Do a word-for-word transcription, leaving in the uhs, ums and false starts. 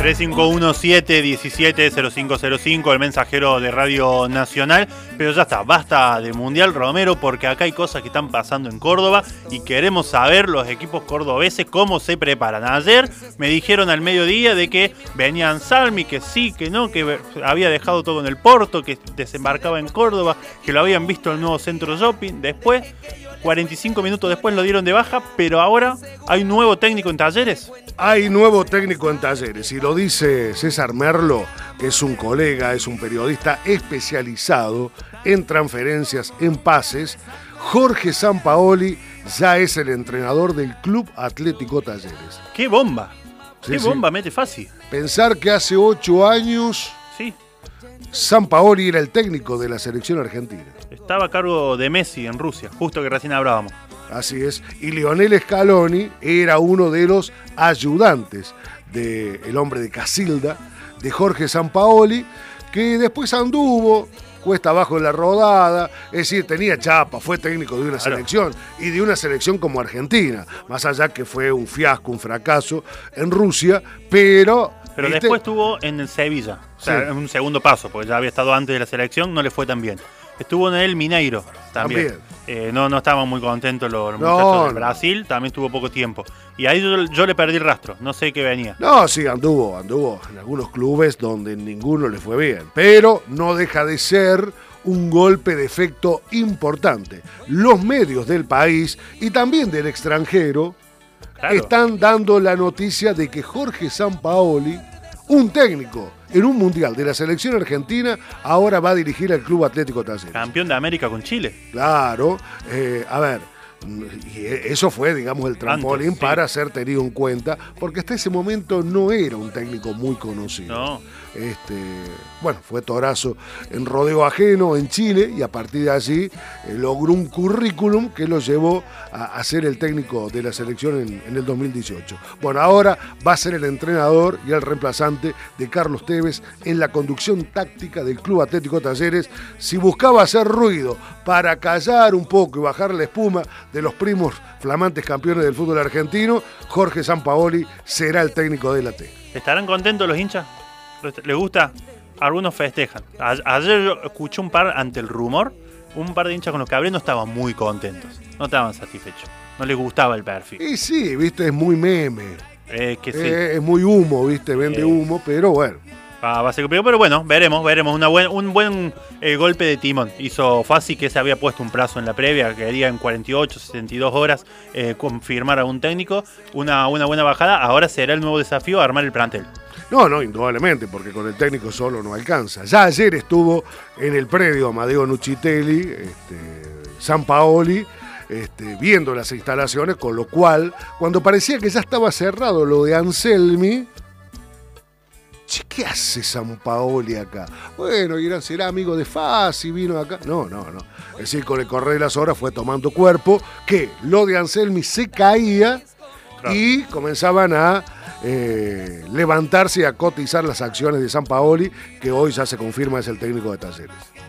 tres cinco uno siete uno siete cero cinco cero cinco, el mensajero de Radio Nacional. Pero ya está, basta de Mundial, Romero, porque acá hay cosas que están pasando en Córdoba y queremos saber los equipos cordobeses cómo se preparan. Ayer me dijeron al mediodía de que venían Salmi, que sí, que no, que había dejado todo en el Porto, que desembarcaba en Córdoba, que lo habían visto en el nuevo centro shopping. Después, cuarenta y cinco minutos después lo dieron de baja, pero ahora hay un nuevo técnico en Talleres. Hay nuevo técnico en Talleres y lo dice César Merlo, que es un colega, es un periodista especializado en transferencias, en pases. Jorge Sampaoli ya es el entrenador del Club Atlético Talleres. ¡Qué bomba! Sí, ¡Qué sí. bomba! Mete fácil. Pensar que hace ocho años Sí. Sampaoli era el técnico de la selección argentina. Estaba a cargo de Messi en Rusia, justo que recién hablábamos. Así es. Y Lionel Scaloni era uno de los ayudantes del hombre de Casilda, de Jorge Sampaoli, que después anduvo cuesta abajo en la rodada, es decir, tenía chapa, fue técnico de una Claro. selección y de una selección como Argentina, más allá que fue un fiasco, un fracaso en Rusia, pero... Pero ¿viste? después estuvo en el Sevilla, o sea, Sí. en un segundo paso, porque ya había estado antes de la selección, no le fue tan bien. Estuvo en el Mineiro también. También. Eh, no, no estaban muy contentos los, los No, muchachos de no. Brasil, también estuvo poco tiempo. Y ahí yo, yo le perdí el rastro, no sé qué venía. No, sí, anduvo, anduvo en algunos clubes donde en ninguno le fue bien, pero no deja de ser un golpe de efecto importante. Los medios del país y también del extranjero Claro. están dando la noticia de que Jorge Sampaoli, un técnico en un mundial de la selección argentina, ahora va a dirigir al Club Atlético Talleres. Campeón de América con Chile. Claro, eh, a ver, y eso fue, digamos, el trampolín Antes, sí. para ser tenido en cuenta, porque hasta ese momento no era un técnico muy conocido. No. Este, bueno, fue torazo en rodeo ajeno en Chile y a partir de allí eh, logró un currículum que lo llevó a, a ser el técnico de la selección en, en el dos mil dieciocho. Bueno, ahora va a ser el entrenador y el reemplazante de Carlos Tevez en la conducción táctica del Club Atlético Talleres. Si buscaba hacer ruido para callar un poco y bajar la espuma de los primos flamantes campeones del fútbol argentino, Jorge Sampaoli será el técnico de la T. ¿Estarán contentos los hinchas? ¿Les gusta? Algunos festejan. A- Ayer yo escuché un par, ante el rumor, un par de hinchas con los que hablé no estaban muy contentos. No estaban satisfechos. No les gustaba el perfil. Y sí, viste, es muy meme. Eh, que sí. Eh, es muy humo, viste, vende Eh. humo, pero bueno. Va, va a ser complicado, pero bueno, veremos, veremos. Una buen, un buen eh, golpe de timón. Hizo fácil que se había puesto un plazo en la previa, que quería en cuarenta y ocho, setenta y dos horas eh, confirmar a un técnico. Una, una buena bajada. Ahora será el nuevo desafío, armar el plantel. No, no, indudablemente, porque con el técnico solo no alcanza. Ya ayer estuvo en el predio Amadeo Nucitelli, este, Sampaoli, este, viendo las instalaciones, con lo cual, cuando parecía que ya estaba cerrado lo de Anselmi, che, ¿qué hace Sampaoli acá? Bueno, y era, será amigo de Fassi, vino acá. No, no, no. Es decir, con el correr de las horas fue tomando cuerpo, que lo de Anselmi se caía y comenzaban a eh, levantarse y a cotizar las acciones de Sampaoli, que hoy ya se confirma es el técnico de Talleres.